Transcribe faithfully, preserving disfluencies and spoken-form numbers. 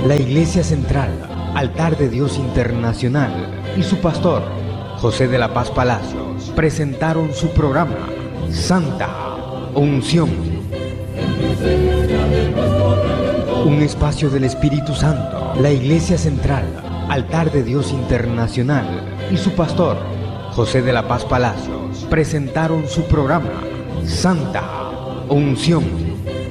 La Iglesia Central, Altar de Dios Internacional y su pastor, José de la Paz Palacios, presentaron su programa Santa Unción. Un espacio del Espíritu Santo. La Iglesia Central, Altar de Dios Internacional y su pastor, José de la Paz Palacios, presentaron su programa Santa Unción.